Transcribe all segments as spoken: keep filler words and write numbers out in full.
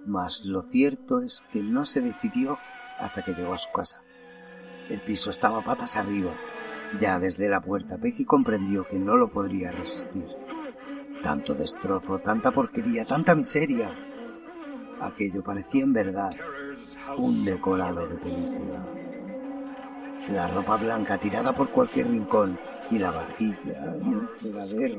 mas lo cierto es que no se decidió hasta que llegó a su casa. El piso estaba patas arriba. Ya desde la puerta Peggy comprendió que no lo podría resistir. Tanto destrozo, tanta porquería, tanta miseria. Aquello parecía en verdad un decorado de película. La ropa blanca tirada por cualquier rincón y la vajilla en el fregadero.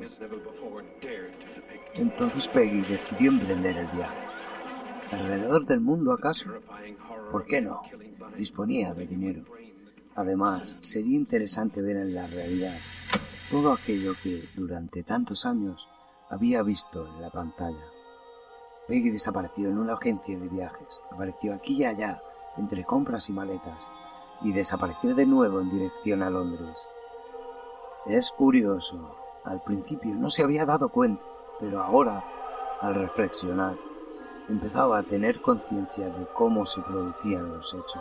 Entonces Peggy decidió emprender el viaje. ¿Alrededor del mundo acaso? ¿Por qué no? Disponía de dinero. Además, sería interesante ver en la realidad todo aquello que durante tantos años había visto en la pantalla. Peggy desapareció en una agencia de viajes, apareció aquí y allá, entre compras y maletas, y desapareció de nuevo en dirección a Londres. Es curioso, al principio no se había dado cuenta, pero ahora, al reflexionar, empezaba a tener conciencia de cómo se producían los hechos.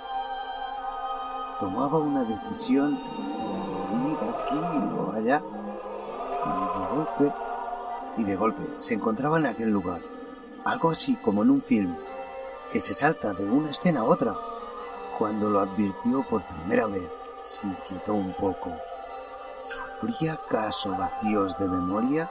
Tomaba una decisión, la de ir aquí o allá, y de golpe, y de golpe se encontraba en aquel lugar, algo así como en un film, que se salta de una escena a otra. Cuando lo advirtió por primera vez, se inquietó un poco. ¿Sufría acaso vacíos de memoria?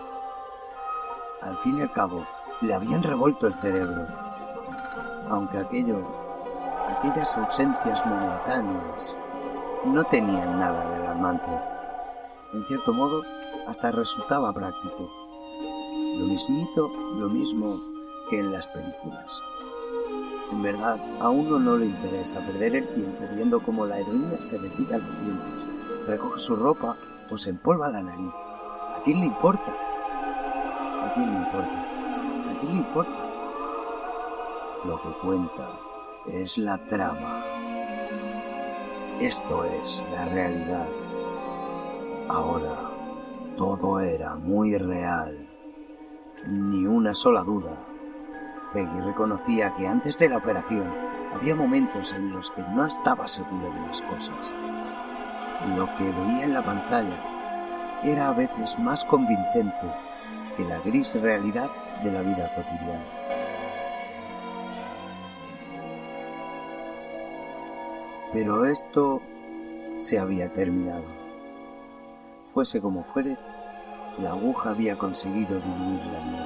Al fin y al cabo, le habían revuelto el cerebro, aunque aquello... Aquellas ausencias momentáneas no tenían nada de alarmante. En cierto modo, hasta resultaba práctico. Lo mismito, lo mismo que en las películas. En verdad, a uno no le interesa perder el tiempo viendo cómo la heroína se depila los dientes, recoge su ropa o se empolva la nariz. ¿A quién le importa? ¿A quién le importa? ¿A quién le importa? Lo que cuenta es la trama. Esto es la realidad. Ahora, todo era muy real. Ni una sola duda. Peggy reconocía que antes de la operación había momentos en los que no estaba segura de las cosas. Lo que veía en la pantalla era a veces más convincente que la gris realidad de la vida cotidiana. Pero esto se había terminado. Fuese como fuere, la aguja había conseguido diluir la nieve.